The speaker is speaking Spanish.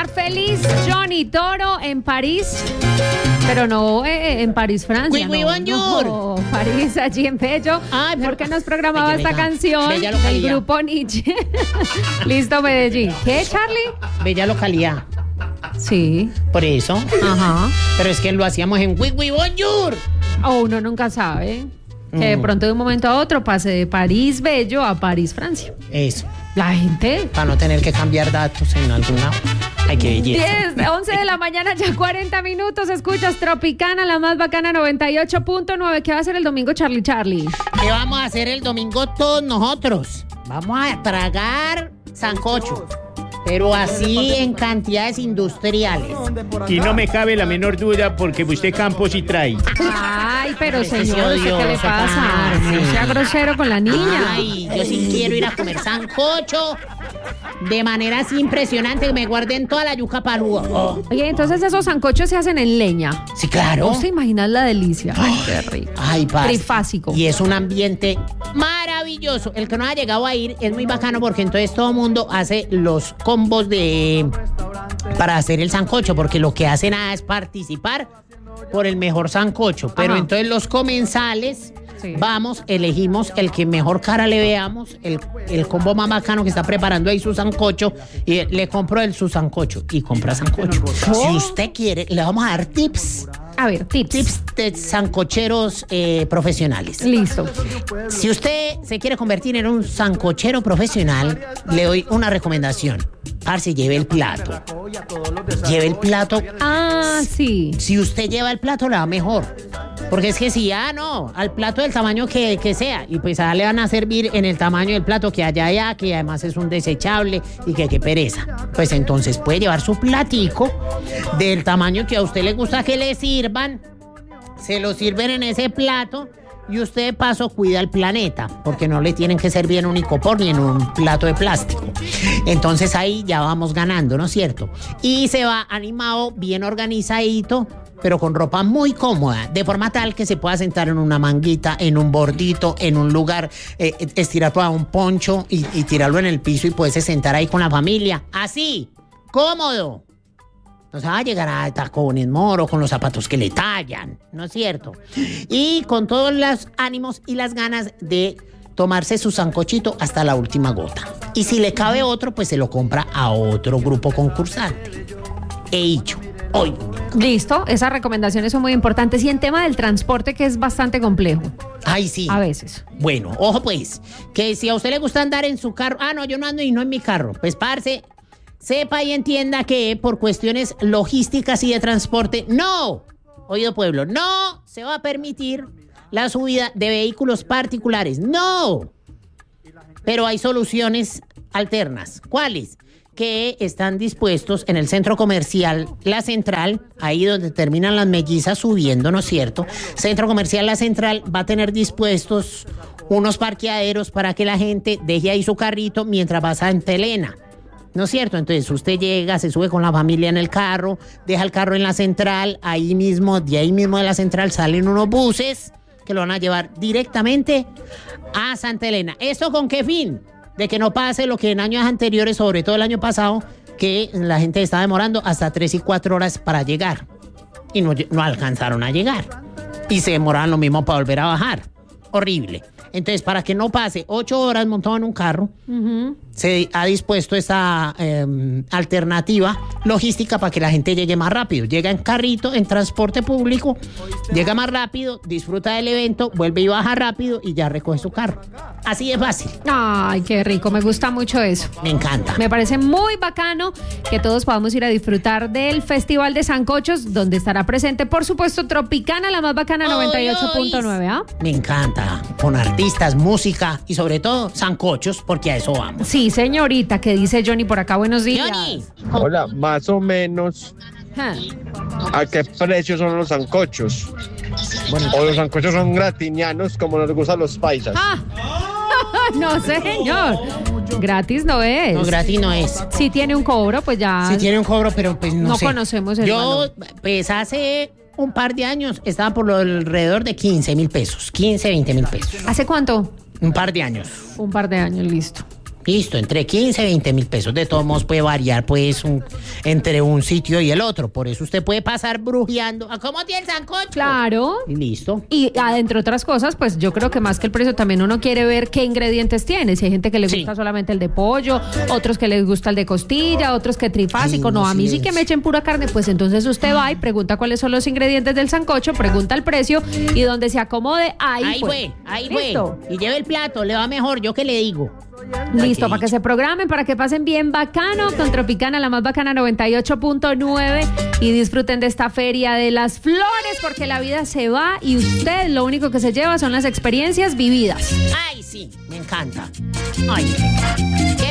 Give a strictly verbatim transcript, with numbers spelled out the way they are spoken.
estar feliz Johnny Toro en París, pero no eh, en París, Francia. Oui, oui, no, bonjour. no, París, allí en Bello. Ay, pero- porque nos programaba Ay, que esta bella- canción bella del localidad. grupo Nietzsche. Listo, Medellín. ¿Qué, Charlie? Bella localidad. Sí. Por eso. Ajá. Pero es que lo hacíamos en Oui, oui, bonjour. O uno nunca sabe que de Mm. pronto de un momento a otro pase de París Bello a París Francia. Eso. La gente. Para no tener que cambiar datos en algún lado. Ay, qué belleza. diez, once de la mañana, ya cuarenta minutos. Escuchas Tropicana, la más bacana, noventa y ocho punto nueve. ¿Qué va a hacer el domingo, Charlie Charlie? ¿Qué vamos a hacer el domingo todos nosotros? Vamos a tragar sancocho. Pero así en cantidades industriales. Y no me cabe la menor duda porque usted campo sí trae. Ay, pero Ese sí señor, ¿usted ¿qué le odioso, pasa? parce. No sea grosero con la niña. Ay, yo sí quiero ir a comer sancocho de manera así impresionante que me guarden toda la yuca palúa. Oh, Oye, entonces esos sancochos se hacen en leña. sí, claro. ¿Vos te imaginas la delicia? Ay, qué rico. Ay, parce. Trifásico. Y es un ambiente maravilloso. El que no ha llegado a ir es muy bacano porque entonces todo el mundo hace los combos de para hacer el sancocho, porque lo que hacen nada es participar por el mejor sancocho. Pero Ajá. entonces los comensales Sí. vamos, elegimos el que mejor cara le veamos, el, el combo más bacano que está preparando ahí su sancocho, y le compro el su sancocho y compra sancocho. Si usted quiere, le vamos a dar tips. A ver, tips. Tips de sancocheros eh, profesionales. Listo. Si usted se quiere convertir en un sancochero profesional, le doy una recomendación. Parce, lleve el plato. Lleve el plato. Ah, sí. Si usted lleva el plato, le va mejor. Porque es que si, ah, no, al plato del tamaño que, que sea, y pues allá le van a servir en el tamaño del plato que haya allá, que además es un desechable y que qué pereza. Pues entonces puede llevar su platico del tamaño que a usted le gusta que le sirvan, se lo sirven en ese plato y usted de paso cuida el planeta, porque no le tienen que servir en un icopor ni en un plato de plástico. Entonces ahí ya vamos ganando, ¿no es cierto? Y se va animado, bien organizadito, pero con ropa muy cómoda, de forma tal que se pueda sentar en una manguita, en un bordito, en un lugar, eh, estirar toda un poncho y, y tirarlo en el piso y poderse sentar ahí con la familia. Así, cómodo. No se va a llegar a tacones moro con los zapatos que le tallan, ¿no es cierto? Y con todos los ánimos y las ganas de tomarse su sancochito hasta la última gota. Y si le cabe otro, pues se lo compra a otro grupo concursante. He dicho, hoy. Listo. Esas recomendaciones son muy importantes. Y en tema del transporte, que es bastante complejo. Ay, sí. A veces. Bueno, ojo pues, que si a usted le gusta andar en su carro, ah, no, yo no ando y no en mi carro, pues parce, sepa y entienda que por cuestiones logísticas y de transporte, no, oído pueblo, no se va a permitir la subida de vehículos particulares, no. Pero hay soluciones alternas. ¿Cuáles? Que están dispuestos en el centro comercial La Central, ahí donde terminan las mellizas subiendo, ¿no es cierto? Centro comercial La Central va a tener dispuestos unos parqueaderos para que la gente deje ahí su carrito mientras va a Santa Elena, ¿no es cierto? Entonces usted llega, se sube con la familia en el carro, deja el carro en La Central, ahí mismo, de ahí mismo de La Central salen unos buses que lo van a llevar directamente a Santa Elena. ¿Esto con qué fin? De que no pase lo que en años anteriores, sobre todo el año pasado, que la gente estaba demorando hasta tres y cuatro horas para llegar. Y no, no alcanzaron a llegar. Y se demoraban lo mismo para volver a bajar. Horrible. Entonces, para que no pase ocho horas montado en un carro, uh-huh. se ha dispuesto esta eh, alternativa logística para que la gente llegue más rápido. Llega en carrito, en transporte público, llega más rápido, disfruta del evento, vuelve y baja rápido y ya recoge su carro. Así de fácil. Ay, qué rico, me gusta mucho eso. Me encanta. Me parece muy bacano que todos podamos ir a disfrutar del Festival de Sancochos, donde estará presente, por supuesto, Tropicana, la más bacana, noventa y ocho punto nueve. ¿Ah? Me encanta, con artistas, música y sobre todo sancochos, porque a eso vamos. Sí, señorita, ¿qué dice Johnny por acá? Buenos días. Johnny. Hola, más o menos, Ah. ¿a qué precio son los sancochos? Bueno, o los sancochos son gratinianos, como nos gustan los paisas. Ah. No, señor. Gratis no es. No, gratis no es. Si tiene un cobro, pues ya. Si tiene un cobro, pero pues no, no sé. conocemos el Yo, valor. pues hace un par de años estaba por lo alrededor de quince mil pesos. quince, veinte mil pesos. ¿Hace cuánto? Un par de años. Un par de años, listo. Listo, entre quince y veinte mil pesos. De todos modos puede variar pues un, entre un sitio y el otro. Por eso usted puede pasar brujeando. ¿Cómo tiene el sancocho? Claro. Y listo. Y ah, entre otras cosas, pues yo creo que más que el precio también uno quiere ver qué ingredientes tiene. Si hay gente que le gusta Sí. solamente el de pollo, otros que les gusta el de costilla, otros que trifásico. Ay, No, no, a mí sí sí que es. me echen pura carne. Pues entonces usted va y pregunta cuáles son los ingredientes del sancocho, pregunta el precio y donde se acomode, ahí, Ahí fue, ahí fue. ¿Listo? Y lleve el plato, le va mejor, yo qué le digo. Listo, Aquí. para que se programen, para que pasen bien bacano con Tropicana, la más bacana noventa y ocho punto nueve y disfruten de esta feria de las flores porque la vida se va y usted lo único que se lleva son las experiencias vividas. Ay, sí, me encanta. Ay, me encanta. Qué